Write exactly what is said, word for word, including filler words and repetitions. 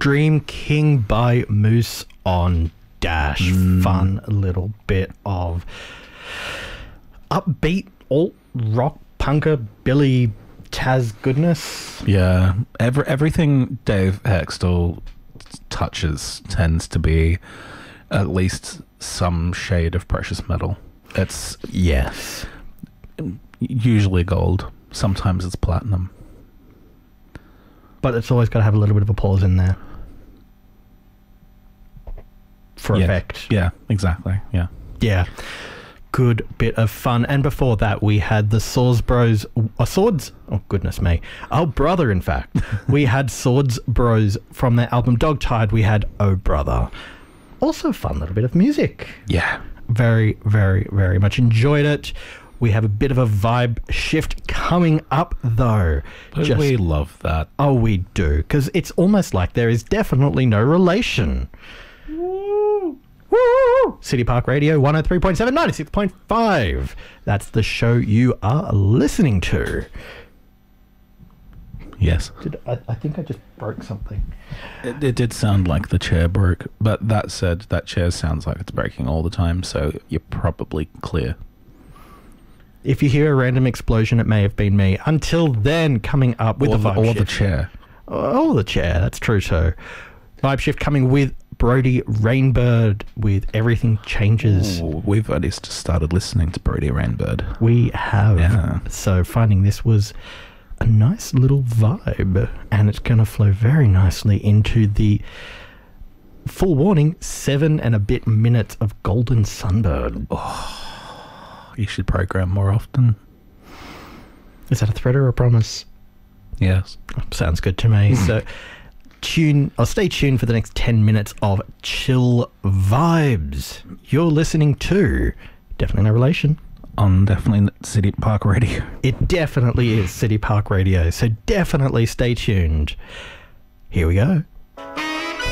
Dream King by Moose on Dash. Mm. Fun little bit of upbeat alt rock punker Billy Taz goodness. Yeah, Every, everything Dave Hextall touches tends to be at least some shade of precious metal. It's yes, usually gold. Sometimes it's platinum. But it's always got to have a little bit of a pause in there for yeah. effect. Yeah, exactly. Yeah. Yeah. Good bit of fun. And before that, we had the Swords Bros. Uh, Swords? Oh, goodness me. Oh, brother, in fact. We had Swords Bros from their album Dogtired. We had Oh Brother. Also a fun little bit of music. Yeah. Very, very, very much enjoyed it. We have a bit of a vibe shift coming up, though. But Just, we love that. Oh, we do. Because it's almost like there is definitely no relation. Woo! Woo! City Park Radio, one oh three point seven, ninety-six point five. That's the show you are listening to. Yes. Did I, I think I just broke something. It, it did sound like the chair broke, but that said, that chair sounds like it's breaking all the time, so you're probably clear. If you hear a random explosion, it may have been me. Until then, coming up with or the vibe or shift. the chair. Oh, the chair. That's true too. Vibe shift coming with Brody Rainbird with Everything Changes. Ooh, we've already started listening to Brody Rainbird. We have. Yeah. So finding this was a nice little vibe, and it's going to flow very nicely into the full warning seven and a bit minutes of Golden Sunbird. Oh. You should program more often. Is that a threat or a promise? Yes. Sounds good to me. So tune, or stay tuned for the next ten minutes of chill vibes. You're listening to Definitely No Relation. On definitely City Park Radio. It definitely is City Park Radio. So definitely stay tuned. Here we go.